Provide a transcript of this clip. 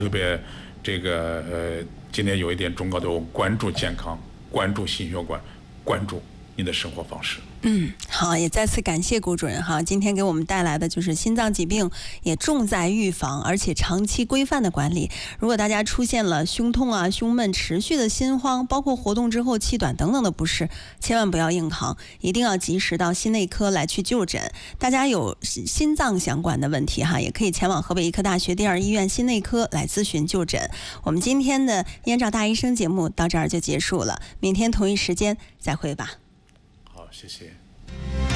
特别今天有一点忠告，都关注健康，关注心血管，关注你的生活方式。 好，也再次感谢谷主任哈，今天给我们带来的就是心脏疾病也重在预防，而且长期规范的管理。如果大家出现了胸痛啊、胸闷、持续的心慌，包括活动之后气短等等的不适，千万不要硬扛，一定要及时到心内科来去就诊。大家有心脏相关的问题哈，也可以前往河北医科大学第2医院心内科来咨询就诊。我们今天的燕赵大医生节目到这儿就结束了，明天同一时间再会吧。 好，谢谢。